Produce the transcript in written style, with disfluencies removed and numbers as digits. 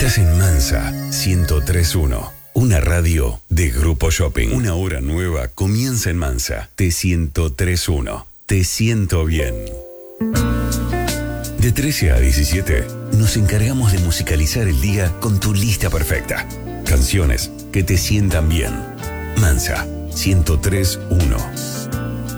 Estás en Mansa 103.1, una radio de Grupo Shopping. Una hora nueva comienza en Mansa T103.1. Te siento bien. De 13 a 17, nos encargamos de musicalizar el día con tu lista perfecta. Canciones que te sientan bien. Mansa 103.1.